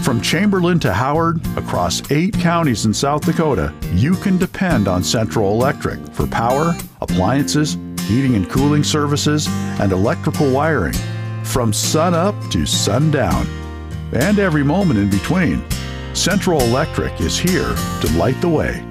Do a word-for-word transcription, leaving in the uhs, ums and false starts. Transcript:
From Chamberlain to Howard, across eight counties in South Dakota, you can depend on Central Electric for power, appliances, heating and cooling services, and electrical wiring. From sun up to sundown, and every moment in between, Central Electric is here to light the way.